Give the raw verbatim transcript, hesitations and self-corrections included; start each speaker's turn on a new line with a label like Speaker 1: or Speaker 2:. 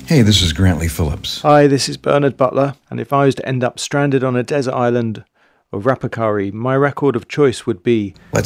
Speaker 1: Hey, this is Grantley Phillips.
Speaker 2: Hi, this is Bernard Butler, and if I was to end up stranded on a desert island of Rapakari, my record of choice would be
Speaker 1: Let's